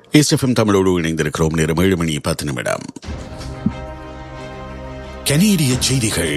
SFM தமிழோடு இணைந்திருக்கிறோம். நேரம் 7:10. கனேடிய செய்திகள்.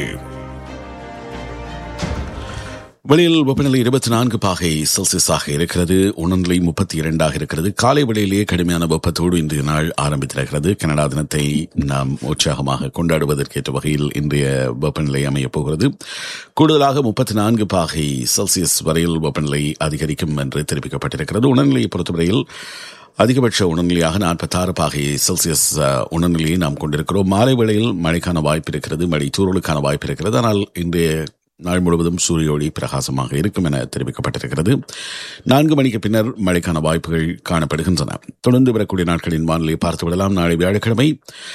வெளியில் வெப்பநிலை 24 பாகை செல்சியஸாக இருக்கிறது. உணர்நிலை 32 இருக்கிறது. காலை வேளையிலேயே கடுமையான வெப்பத்தோடு இன்றைய நாள் ஆரம்பித்திருக்கிறது. கனடா தினத்தை நாம் உற்சாகமாக கொண்டாடுவதற்கேற்ற வகையில் இன்றைய வெப்பநிலை அமையப் போகிறது. கூடுதலாக 34 பாகை செல்சியஸ் வரையில் வெப்பநிலை அதிகரிக்கும் என்று தெரிவிக்கப்பட்டிருக்கிறது. உணர்நிலையை பொறுத்தவரையில் அதிகபட்ச உணர்நிலையாக 46 பாகை செல்சியஸ் உணர்நிலையை நாம் கொண்டிருக்கிறோம். மாலை வேளையில் மழைக்கான வாய்ப்பு இருக்கிறது, மழை தூறலுக்கான வாய்ப்பு இருக்கிறது. ஆனால் இன்றைய நாள் முழுவதும் சூரிய ஒளி பிரகாசமாக இருக்கும் என தெரிவிக்கப்பட்டிருக்கிறது. 4 மணிக்கு பின்னர் மழைக்கான வாய்ப்புகள் காணப்படுகின்றன. தொடர்ந்து வரக்கூடிய நாட்களின் வானிலை பார்த்துவிடலாம். நாளை வியாழக்கிழமை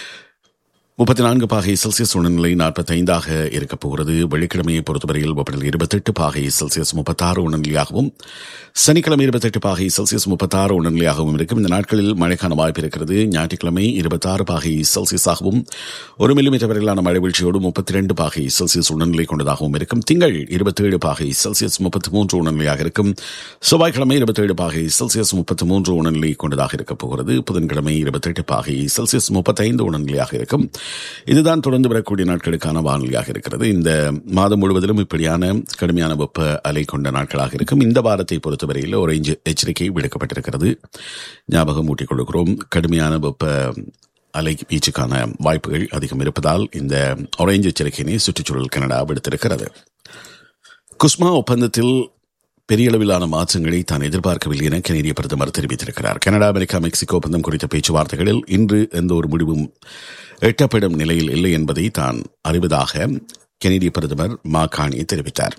34 பாகை செல்சியஸ் உணர்நிலை 45 இருக்கப் போகிறது. வெள்ளிக்கிழமையை பொறுத்தவரையில் வெப்பநிலை 28 பாகை செல்சியஸ் 36 உணர்நிலையாகவும், சனிக்கிழமை 28 பாகை செல்சியஸ் 36 உணர்நிலையாகவும் இருக்கும். இந்த நாட்களில் மழைக்கான வாய்ப்பு இருக்கிறது. ஞாயிற்றுக்கிழமை 26 பாகை செல்சியஸாகவும் 1 மில்லிமீட்டர் வரையிலான மழை வீழ்ச்சியோடு 32 பாகை செல்சியஸ் உணர்நிலை கொண்டதாகவும் இருக்கும். திங்கள் 27 பாகை செல்சியஸ் 33 உணர்நிலையாக இருக்கும். செவ்வாய்க்கிழமை 27 பாகை செல்சியஸ் 33 உணர்நிலை கொண்டதாக இருக்கப் போகிறது. புதன்கிழமை 28 பாகை செல்சியஸ் 35 உணர்நிலையாக இருக்கும். இதுதான் தொடர்ந்து வரக்கூடிய நாட்களுக்கான வானிலையாக இருக்கிறது. இந்த மாதம் முழுவதிலும் இப்படியான கடுமையான வெப்ப அலை கொண்ட நாட்களாக இருக்கும். இந்த வாரத்தை பொறுத்தவரையில் ஆரஞ்சு எச்சரிக்கை விடுக்கப்பட்டிருக்கிறது. ஞாபகம் ஊட்டிக் கொள்கிறோம். கடுமையான வெப்ப அலை வீச்சுக்கான வாய்ப்புகள் அதிகம் இருப்பதால் இந்த ஆரஞ்சு எச்சரிக்கையினை சுற்றுச்சூழல் கனடா விடுத்திருக்கிறது. குஸ்மா ஒப்பந்தத்தில் பெரிய அளவிலான மாற்றங்களை தான் எதிர்பார்க்கவில்லை என கனேடிய பிரதமர் தெரிவித்திருக்கிறார். கனடா, அமெரிக்கா, மெக்சிகோ ஒப்பந்தம் குறித்த பேச்சுவார்த்தைகளில் இன்று எந்த ஒரு முடிவும் எட்டப்படும் நிலையில் இல்லை என்பதை தான் அறிவதாக கனேடிய பிரதமர் மாகாணி தெரிவித்தார்.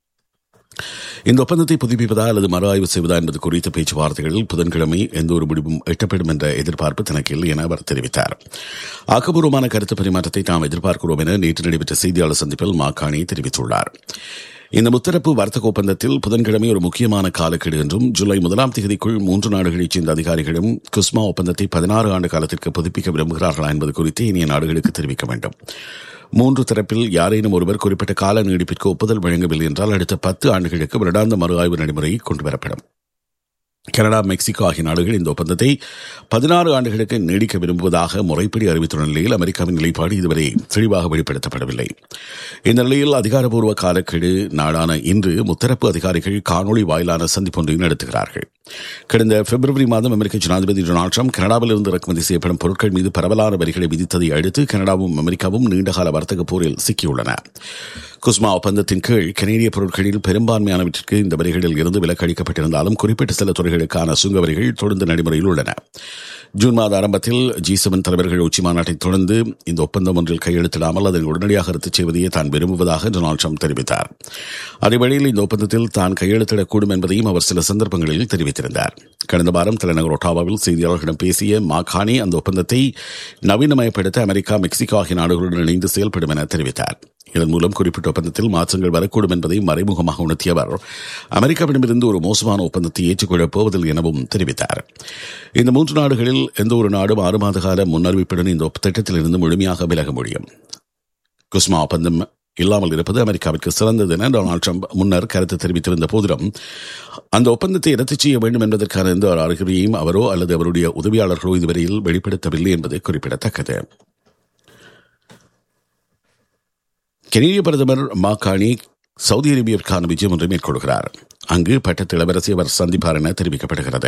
இந்த ஒப்பந்தத்தை புதுப்பிப்பதா அல்லது மறு ஆய்வு செய்வதா என்பது குறித்த பேச்சுவார்த்தைகளில் புதன்கிழமை எந்த ஒரு முடிவும் எட்டப்படும் என்ற எதிர்பார்ப்பு தனக்கு இல்லை என அவர் தெரிவித்தார். ஆக்கப்பூர்வமான கருத்து பரிமாற்றத்தை தாம் எதிர்பார்க்கிறோம் என நேற்று நடைபெற்ற செய்தியாளர் சந்திப்பில் மாகாணி தெரிவித்துள்ளார். இந்த முத்தரப்பு வர்த்தக ஒப்பந்தத்தில் புதன்கிழமை ஒரு முக்கியமான காலக்கெடு என்றும், ஜூலை 1ஆம் தேதிக்குள் 3 நாடுகளைச் சேர்ந்த அதிகாரிகளும் குஸ்மா ஒப்பந்தத்தை 16 ஆண்டு காலத்திற்கு புதுப்பிக்க விரும்புகிறார்களா என்பது குறித்து இனிய நாடுகளுக்கு தெரிவிக்க வேண்டும். 3 தரப்பில் யாரேனும் ஒருவர் குறிப்பிட்ட கால நீடிப்பிற்கு ஒப்புதல் வழங்கவில்லை என்றால் அடுத்த 10 ஆண்டுகளுக்கு வருடாந்த மறு ஆய்வு நடைமுறை கொண்டுவரப்படும். கனடா, மெக்சிகோ ஆகிய நாடுகள் இந்த ஒப்பந்தத்தை 16 ஆண்டுகளுக்கு நீடிக்க விரும்புவதாக முறைப்படி அறிவித்துள்ள நிலையில் அமெரிக்காவின் நிலைப்பாடு இதுவரை தெளிவாக வெளிப்படுத்தப்படவில்லை. இந்த நிலையில் அதிகாரப்பூர்வ காலக்கெடு நாளான இன்று முத்தரப்பு அதிகாரிகள் காணொலி வாயிலான சந்திப்பொன்றை நடத்துகிறார்கள். கடந்த பிப்ரவரி மாதம் அமெரிக்க ஜனாதிபதி டொனால்டு டிரம்ப் கனடாவில் இருந்து இறக்குமதி செய்யப்படும் பொருட்கள் மீது பரவலான வரிகளை விதித்ததை அடுத்து கனடாவும் அமெரிக்காவும் நீண்டகால வர்த்தக போரில் சிக்கியுள்ளன. குஸ்மா ஒப்பந்தத்தின் கீழ் கனேடிய பொருட்களில் பெரும்பான்மையானவற்றிற்கு இந்த வரிகளில் இருந்து விலக்கு அளிக்கப்பட்டிருந்தாலும் குறிப்பிட்ட சில துறைகளுக்கான சுங்க வரிகள் தொடர்ந்து நடைமுறையில் உள்ளன. ஜூன் மாத ஆரம்பத்தில் G7 தலைவர்கள் உச்சி மாநாட்டை தொடர்ந்து இந்த ஒப்பந்தம் ஒன்றில் கையெழுத்திடாமல் அதனை உடனடியாக ரத்து செய்வதையே தான் விரும்புவதாக டொனால்டு டிரம்ப் தெரிவித்தார். அதேவேளையில் இந்த ஒப்பந்தத்தில் தான் கையெழுத்திடக்கூடும் என்பதையும் அவர் சில சந்தர்ப்பங்களில் தெரிவித்திருந்தார். கடந்த வாரம் தலைநகர் ஒட்டாவாவில் செய்தியாளர்களிடம் பேசிய மாகாணி அந்த ஒப்பந்தத்தை நவீனமயப்படுத்த அமெரிக்கா, மெக்சிகோ ஆகிய நாடுகளுடன் இணைந்து செயல்படும் என தெரிவித்தார். இதன் மூலம் குறிப்பிட்ட ஒப்பந்தத்தில் மாற்றங்கள் வரக்கூடும் என்பதை மறைமுகமாக உணர்த்திய அவர் அமெரிக்காவிடமிருந்து ஒரு மோசமான ஒப்பந்தத்தை ஏற்றுக்கொள்ளப் போவதில்லை எனவும் தெரிவித்தார். இந்த 3 நாடுகளில் எந்த ஒரு நாடும் 6 மாத கால முன்னறிவிப்புடன் இந்த திட்டத்தில் இருந்து முழுமையாக விலக முடியும். குஸ்மா ஒப்பந்தம் இல்லாமல் இருப்பது அமெரிக்காவிற்கு சிறந்தது என டொனால்டு டிரம்ப் முன்னர் கருத்து தெரிவித்திருந்த போதிலும் அந்த ஒப்பந்தத்தை ரத்து செய்ய வேண்டும் என்பதற்கான எந்த ஒரு அறிகுறியையும் அவரோ அல்லது அவருடைய உதவியாளர்களோ இதுவரையில் வெளிப்படுத்தவில்லை என்பது குறிப்பிடத்தக்கது. கனேடிய பிரதமர் மாகாணி சவுதி அரேபியாவிற்கான விஜயம் ஒன்றை மேற்கொள்கிறார். அங்கு பட்டத்து இளவரசி அவர் சந்திப்பார் என தெரிவிக்கப்படுகிறது.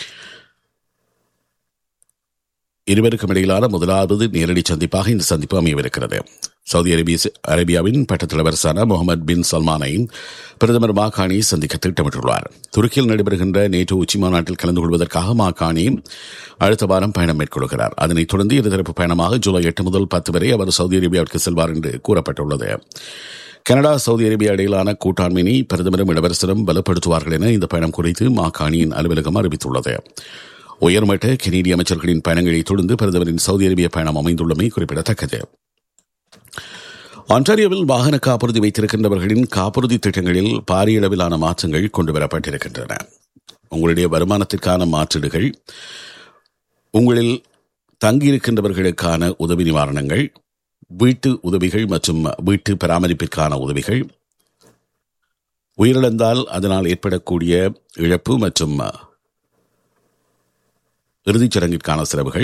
இருவருக்கும் இடையிலான முதலாவது நேரடி சந்திப்பாக இந்த சந்திப்பு அமையவிருக்கிறது. சவுதி அரேபியாவின் பட்டத்து இளவரசரான முகமது பின் சல்மானை பிரதமர் மாகாணி சந்திக்க திட்டமிட்டுள்ளார். துருக்கியில் நடைபெறுகின்ற நேட்டோ உச்சி மாநாட்டில் கலந்து கொள்வதற்காக மாகாணி அடுத்த வாரம் பயணம் மேற்கொள்கிறார். அதனைத் தொடர்ந்து இருதரப்பு பயணமாக ஜூலை 8 முதல் 10 வரை அவர் சவுதி அரேபியாவிற்கு செல்வார் என்று கூறப்பட்டுள்ளது. கனடா, சவுதி அரேபியா இடையிலான கூட்டாண்மையை பிரதமரும் இளவரசரும் பலப்படுத்துவார்கள் என இந்த பயணம் குறித்து மாகாணியின் அலுவலகம் அறிவித்துள்ளது. உயர்மட்ட கனேடிய அமைச்சர்களின் பயணங்களை தொடர்ந்து பிரதமரின் சவுதி அரேபிய பயணம் அமைந்துள்ளமை குறிப்பிடத்தக்கது. ஆன்டாரியோவில் வாகன காப்புறுதி வைத்திருக்கின்றவர்களின் காப்புறுதி திட்டங்களில் பாரிய அளவிலான மாற்றங்கள் கொண்டுவரப்பட்டிருக்கின்றன. உங்களுடைய வருமானத்திற்கான மாற்றீடுகள், உங்களில் தங்கியிருக்கின்றவர்களுக்கான உதவி நிவாரணங்கள், வீட்டு உதவிகள் மற்றும் வீட்டு பராமரிப்பிற்கான உதவிகள், உயிரிழந்தால் அதனால் ஏற்படக்கூடிய இழப்பு மற்றும் இறுதிச் சடங்கிற்கான செலவுகள்,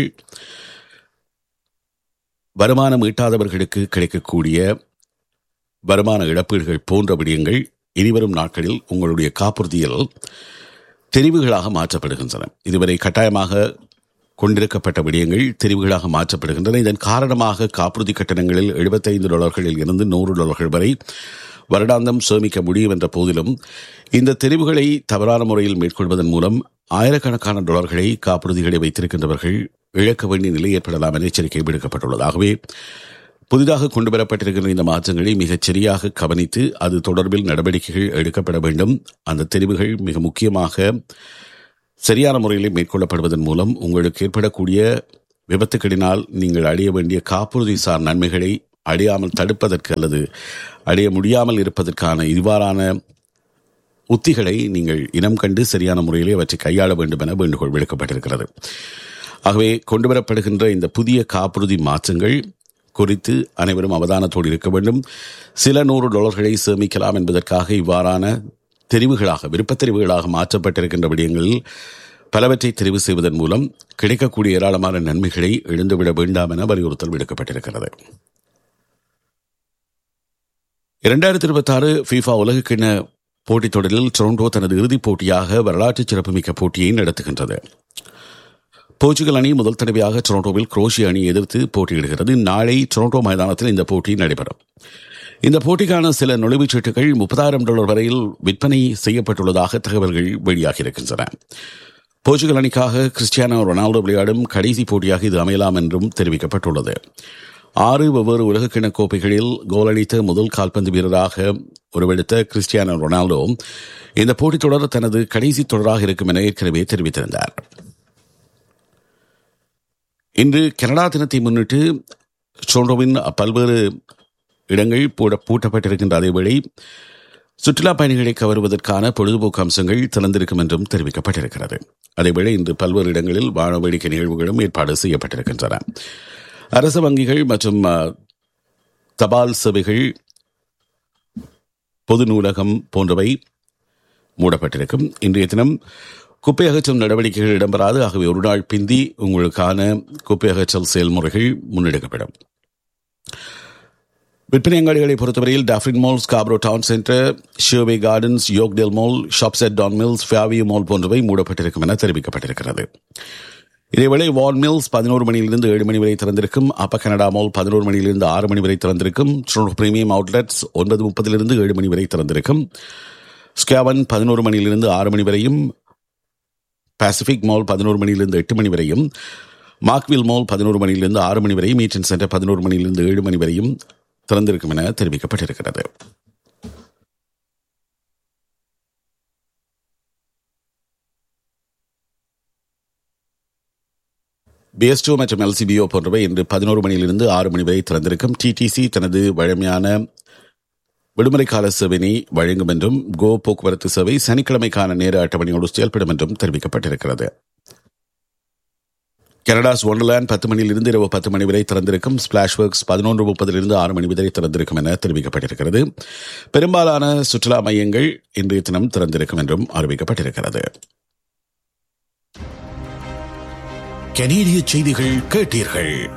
வருமானம் ஈட்டாதவர்களுக்கு கிடைக்கக்கூடிய வருமான இழப்பீடுகள் போன்ற விடயங்கள் இனிவரும் நாட்களில் உங்களுடைய காப்புறுதியில் தெரிவுகளாக மாற்றப்படுகின்றன. இதுவரை கட்டாயமாக கொண்டிருக்கப்பட்ட விடயங்கள் தெரிவுகளாக மாற்றப்படுகின்றன. இதன் காரணமாக காப்புறுதி கட்டணங்களில் $75 இருந்து $100 வரை வருடாந்தம் சேமிக்க முடியும் என்ற போதிலும் இந்த தெரிவுகளை தவறான முறையில் மேற்கொள்வதன் மூலம் ஆயிரக்கணக்கான டாலர்களை காப்புறுதிகளை வைத்திருக்கின்றவர்கள் இழக்க வேண்டிய நிலை ஏற்படலாம் என எச்சரிக்கை விடுக்கப்பட்டுள்ளது. ஆகவே புதிதாக கொண்டுவரப்பட்டிருக்கிற இந்த மாற்றங்களை மிகச் சரியாக கவனித்து அது தொடர்பில் நடவடிக்கைகள் எடுக்கப்பட வேண்டும். அந்த தெரிவுகள் மிக முக்கியமாக சரியான முறையில் மேற்கொள்ளப்படுவதன் மூலம் உங்களுக்கு ஏற்படக்கூடிய விபத்துக்களினால் நீங்கள் அடைய வேண்டிய காப்புறுதி சார் நன்மைகளை அடையாமல் தடுப்பதற்கு அல்லது அடைய முடியாமல் இருப்பதற்கான இவ்வாறான உத்திகளை நீங்கள் இனம் கண்டு சரியான முறையிலே அவற்றை கையாள வேண்டும் என வேண்டுகோள் விடுக்கப்பட்டிருக்கிறது. ஆகவே கொண்டுவரப்படுகின்ற இந்த புதிய காப்புறுதி மாற்றங்கள் குறித்து அனைவரும் அவதானத்தோடு இருக்க வேண்டும். சில $100 சேமிக்கலாம் என்பதற்காக இவ்வாறான தெரிவுகளாக விருப்பத் தெரிவுகளாக மாற்றப்பட்டிருக்கின்ற விடயங்களில் பலவற்றை தெரிவு செய்வதன் மூலம் கிடைக்கக்கூடிய ஏராளமான நன்மைகளை இழந்துவிட வேண்டாம் என வலியுறுத்தல் விடுக்கப்பட்டிருக்கிறது. 2026 FIFA உலகக்கிண்ண போட்டித் தொடரில் டொரண்டோ தனது இறுதிப் போட்டியாக வரலாற்று சிறப்புமிக்க போட்டியை நடத்துகின்றது. போர்ச்சுகல் அணி முதல் தடவையாக டொரண்டோவில் குரோஷிய அணியை எதிர்த்து போட்டியிடுகிறது. நாளை டொரண்டோ மைதானத்தில் இந்த போட்டி நடைபெறும். இந்த போட்டிக்கான சில நுழைவுச் சீட்டுகள் $30,000 வரையில் விற்பனை செய்யப்பட்டுள்ளதாக தகவல்கள் வெளியாகியிருக்கின்றன. போர்ச்சுகல் அணிக்காக கிறிஸ்டியானோ ரொனால்டோ விளையாடும் கடைசி போட்டியாக இது அமையலாம் என்றும் தெரிவிக்கப்பட்டுள்ளது. 6 வெவ்வேறு உலகக்கிண கோப்பைகளில் கோல் அடித்த முதல் கால்பந்து வீரராக உருவெடுத்த கிறிஸ்டியானோ ரொனால்டோ இந்த போட்டித் தொடர் தனது கடைசி தொடராக இருக்கும் என ஏற்கனவே தெரிவித்திருந்தார். இன்று கனடா தினத்தை முன்னிட்டு டொரண்டோவின் பல்வேறு இடங்கள் பூட்டப்பட்டிருக்கின்ற அதேவேளை சுற்றுலா பயணிகளை கவருவதற்கான பொழுதுபோக்கு அம்சங்கள் திறந்திருக்கும் என்றும் தெரிவிக்கப்பட்டிருக்கிறது. அதேவேளை இன்று பல்வேறு இடங்களில் வான வேடிக்கை நிகழ்வுகளும் ஏற்பாடு செய்யப்பட்டிருக்கின்றன. அரசு வங்கிகள் மற்றும் தபால் சேவைகள், பொது நூலகம் போன்றவை மூடப்பட்டிருக்கும். இன்றைய தினம் குப்பை அகற்றும் நடவடிக்கைகள் இடம்பெறாது. ஆகவே ஒரு நாள் பிந்தி உங்களுக்கான குப்பை அகற்றல் செயல்முறைகள் முன்னெடுக்கப்படும். விற்பனை அங்காடிகளை பொறுத்தவரையில் Dufferin mall, Scarborough down centre, ஷோவே gardens, யோக்டேல் mall, shops at Don mills, ஃபேவியூ mall போன்றவை மூடப்பட்டிருக்கும் என தெரிவிக்கப்பட்டிருக்கிறது. இதேவேளை வால் மில்ஸ் 11 மணியிலிருந்து 7 மணி வரை திறந்திருக்கும். அப்ப கனடா மால் 11 மணியிலிருந்து 6 மணி வரை திறந்திருக்கும். டொரண்டோ பிரீமியம் அவுட்லெட்ஸ் 9:30 7 மணி வரை திறந்திருக்கும். ஸ்கேவன் 11 மணியிலிருந்து 6 மணி வரையும், பசிபிக் மால் 11 மணியிலிருந்து 8 மணி வரையும், மார்க்வில் மால் 11 மணியிலிருந்து 6 மணி வரையும், மீட்டன் சென்டர் 11 மணியிலிருந்து 7 மணி வரையும் திறந்திருக்கும் என தெரிவிக்கப்பட்டிருக்கிறது. BS2 மற்றும் LCBO போன்றவை இன்று 11 மணியிலிருந்து 6 மணி வரை திறந்திருக்கும். TTC தனது வழமையான விடுமுறை கால சேவையை வழங்கும் என்றும் கோ போக்குவரத்து சேவை சனிக்கிழமைக்கான நேர அட்டவணையோடு செயல்படும் என்றும் தெரிவிக்கப்பட்டிருக்கிறது. கனடாஸ் ஒண்டர்லேண்ட் 10 மணியிலிருந்து இரவு 10 மணி வரை திறந்திருக்கும். ஸ்பிளாஷ் ஒர்க்ஸ் 11:30 6 மணி வரை திறந்திருக்கும் என தெரிவிக்கப்பட்டிருக்கிறது. பெரும்பாலான சுற்றுலா மையங்கள் இன்றைய தினம் திறந்திருக்கும் என்றும் அறிவிக்கப்பட்டிருக்கிறது. கனேடிய செய்திகள் கேட்டீர்கள்.